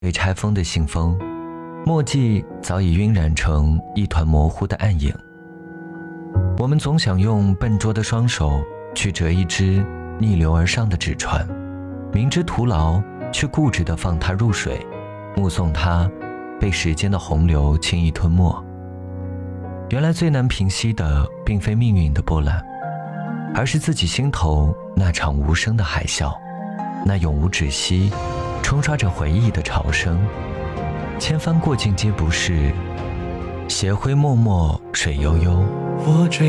被拆封的信封，墨迹早已晕染成一团模糊的暗影。我们总想用笨拙的双手去折一只逆流而上的纸船，明知徒劳，却固执地放它入水，目送它被时间的洪流轻易吞没。原来最难平息的并非命运的波澜，而是自己心头那场无声的海啸，那永无止息冲刷着回忆的潮声。千帆过尽皆不是，斜晖脉脉水悠悠。 我追